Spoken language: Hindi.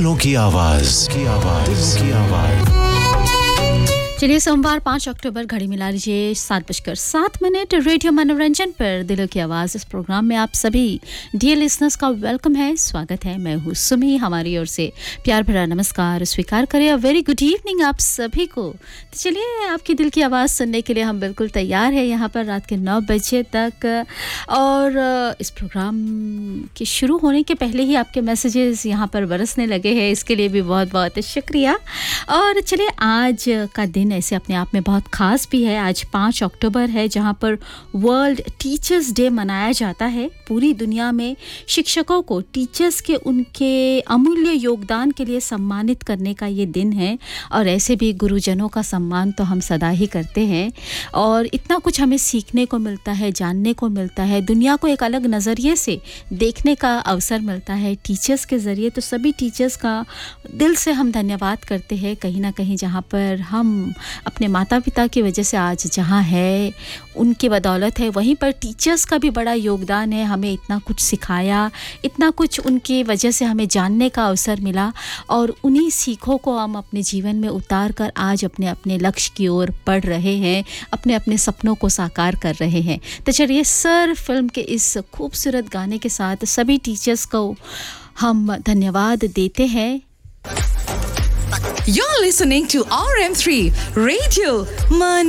दिलों की आवाज दिलों की आवाज। चलिए सोमवार 5 अक्टूबर घड़ी मिला लीजिए 7:07 रेडियो मनोरंजन पर दिलों की आवाज़। इस प्रोग्राम में आप सभी डियर लिसनर्स का वेलकम है, स्वागत है। मैं हूँ सुमी, हमारी ओर से प्यार भरा नमस्कार स्वीकार करें। अ वेरी गुड इवनिंग आप सभी को। तो चलिए आपकी दिल की आवाज़ सुनने के लिए हम बिल्कुल तैयार हैं यहाँ पर रात के 9 बजे तक। और इस प्रोग्राम के शुरू होने के पहले ही आपके मैसेजेस यहाँ पर बरसने लगे हैं, इसके लिए भी बहुत बहुत शुक्रिया। और चलिए आज का दिन ऐसे अपने आप में बहुत ख़ास भी है। आज 5 अक्टूबर है जहाँ पर वर्ल्ड टीचर्स डे मनाया जाता है। पूरी दुनिया में शिक्षकों को, टीचर्स के उनके अमूल्य योगदान के लिए सम्मानित करने का ये दिन है। और ऐसे भी गुरुजनों का सम्मान तो हम सदा ही करते हैं और इतना कुछ हमें सीखने को मिलता है, जानने को मिलता है, दुनिया को एक अलग नज़रिए से देखने का अवसर मिलता है टीचर्स के ज़रिए। तो सभी टीचर्स का दिल से हम धन्यवाद करते हैं। कहीं ना कहीं जहाँ पर हम अपने माता पिता की वजह से आज जहाँ है उनकी बदौलत है, वहीं पर टीचर्स का भी बड़ा योगदान है। हमें इतना कुछ सिखाया, इतना कुछ उनकी वजह से हमें जानने का अवसर मिला और उन्हीं सीखों को हम अपने जीवन में उतार कर आज अपने अपने लक्ष्य की ओर बढ़ रहे हैं, अपने अपने सपनों को साकार कर रहे हैं। तो चलिए सर फिल्म के इस खूबसूरत गाने के साथ सभी टीचर्स को हम धन्यवाद देते हैं। You're listening to RM3 Radio